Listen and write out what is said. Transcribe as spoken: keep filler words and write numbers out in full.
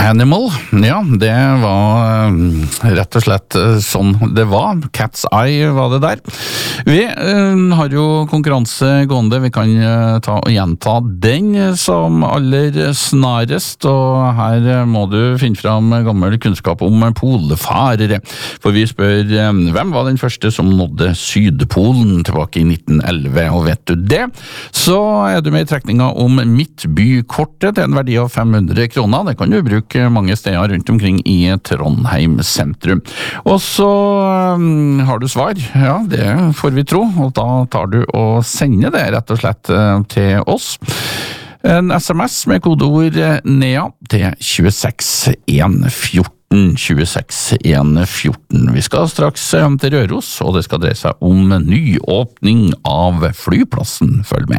Animal, ja, det var rett og slett sånn det var. Cat's Eye var det der. Vi uh, har jo konkurranse gående, vi kan uh, ta og gjenta den som aller snarest, og her må du finne fram gammel kunnskap om polfarere. For vi spør, uh, hvem var den første som nådde Sydpolen tilbake i nitten elleve, og vet du det, så er du med i trekninga om Midtbykortet til en verdi av fem hundre kroner. Det kan du bruke mange steder rundt omkring i Trondheim sentrum. Og så um, har du svar, ja, det får vi tro, og da tar du og sender det rett og slett uh, til oss. En sms med kodeord NEA til tjueseks en fjorten, tjueseks en fjorten. Vi skal straks til Røros, og det skal dreie seg om nyåpning av flyplassen. Følg med.